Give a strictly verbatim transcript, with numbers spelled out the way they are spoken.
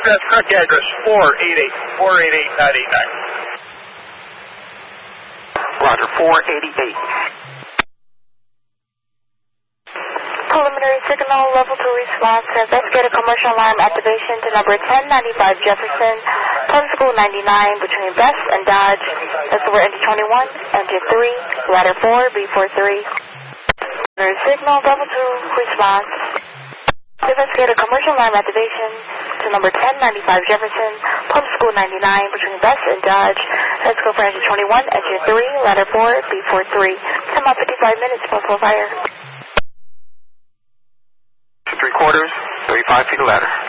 that's correct address, four eighty-eight, four eighty-eight dot eighty-nine. Roger, four eighty-eight. Preliminary signal, level two response to investigated commercial alarm activation to number ten ninety-five Jefferson, Plum School ninety-nine, between Best and Dodge. That's over engine twenty-one, engine three, ladder four, B forty-three. Preliminary signal, level two response to investigated commercial alarm activation to number ten ninety-five Jefferson, Plum School ninety-nine, between Best and Dodge. Let's go for engine twenty-one, engine three, ladder four, B forty-three. Come out fifty-five minutes before fire. Three quarters, thirty-five feet of ladder.